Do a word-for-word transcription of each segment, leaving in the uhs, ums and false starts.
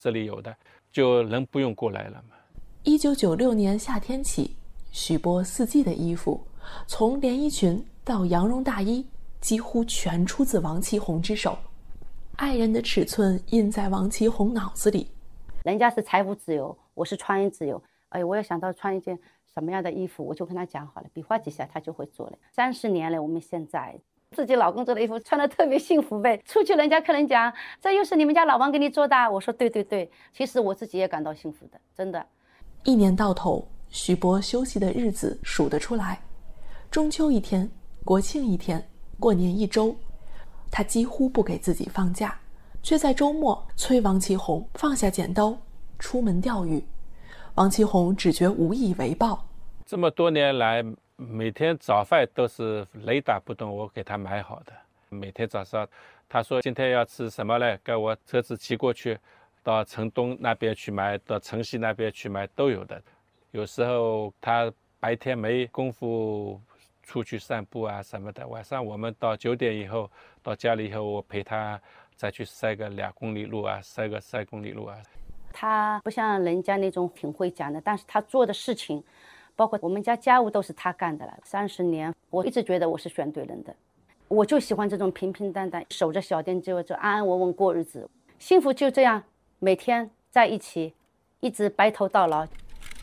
这里有的，就能不用过来了嘛。 一九九六年夏天起，许波四季的衣服，从连衣裙到羊绒大衣，几乎全出自王其宏之手。爱人的尺寸印在王其宏脑子里。 人家是财务自由，我是穿衣自由。哎，我也想到穿一件什么样的衣服，我就跟他讲好了，比划几下他就会做了。三十年了，我们现在自己老公做的衣服穿得特别幸福呗。出去人家客人讲，这又是你们家老王给你做的，我说对对对，其实我自己也感到幸福的，真的。 一年到头，许波休息的日子数得出来，中秋一天，国庆一天，过年一周，他几乎不给自己放假，却在周末催王其宏放下剪刀，出门钓鱼。王其宏只觉无以为报。 这么多年来，每天早饭都是雷打不动我给他买好的。每天早上他说今天要吃什么嘞，跟我车子骑过去，到城东那边去买，到城西那边去买，都有的。有时候他白天没功夫出去散步啊什么的，晚上我们到九点以后到家里以后，我陪他再去晒个两公里路啊，晒个三公里路啊。 他不像人家那种挺会讲的，但是他做的事情，包括我们家家务都是他干的了。三十年，我一直觉得我是选对人的。我就喜欢这种平平淡淡，守着小店就就安安稳稳过日子，幸福就这样每天在一起，一直白头到老。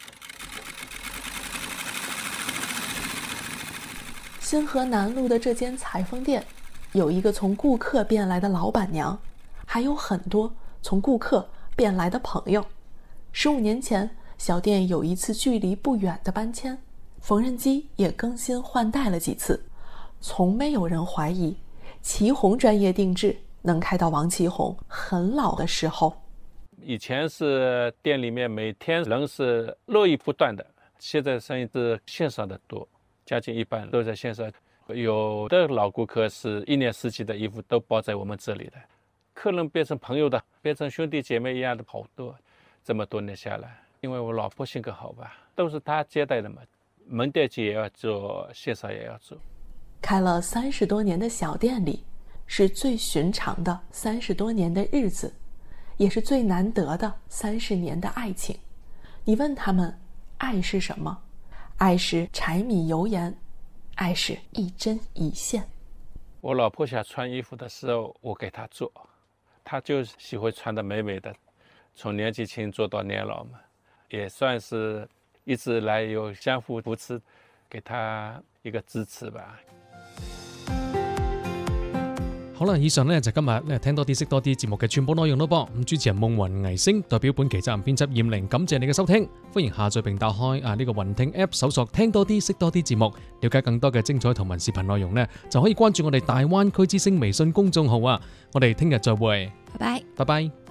新河南路的这间裁缝店，有一个从顾客变来的老板娘，还有很多从顾客变来的朋友。十五年前，小店有一次距离不远的搬迁，缝纫机也更新换代了几次，从没有人怀疑其宏专业定制能开到王其宏很老的时候。 以前是店里面每天人是络绎不断的，现在生意是线上的多，将近一半都在线上。有的老顾客是一年四季的衣服都包在我们这里的，客人变成朋友的，变成兄弟姐妹一样的好多。这么多年下来，因为我老婆性格好吧，都是她接待的嘛，门店街也要做，线上也要做。 开了三十多年的小店里，是最寻常的三十多年的日子，也是最难得的三十年的爱情。你问他们，爱是什么？爱是柴米油盐，爱是一针一线。 我老婆想穿衣服的时候，我给她做，她就喜欢穿得美美的，从年纪轻做到年老嘛，也算是一直来有相互扶持，给她一個支持吧。 好啦，以上呢就今日咧聽多啲識多啲節目嘅全部內容咯噃。咁主持人夢雲藝星代表本期責任編輯艷玲，感謝你嘅收聽。歡迎下載並打開啊呢個雲聽 App， 搜索聽多啲識多啲節目，了解更多嘅精彩同文視頻內容呢，就可以關注我哋大灣區之聲微信公眾號啊。我哋聽日再會， 拜拜， 拜拜。